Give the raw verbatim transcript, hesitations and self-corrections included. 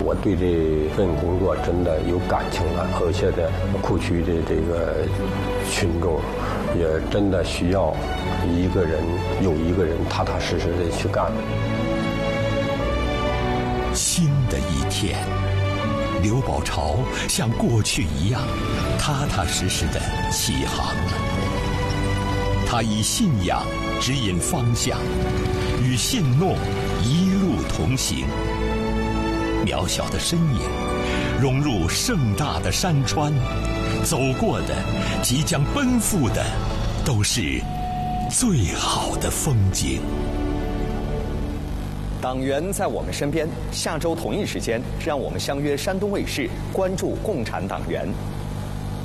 我对这份工作真的有感情了。和谐的库区的这个群众，也真的需要一个人有一个人踏踏实实的去干。 新的一天，刘宝朝像过去一样踏踏实实的起航了。他以信仰指引方向，与信诺一路同行。渺小的身影融入盛大的山川，走过的，即将奔赴的，都是最好的风景。 党员在我们身边，下周同一时间，让我们相约山东卫视，关注共产党员。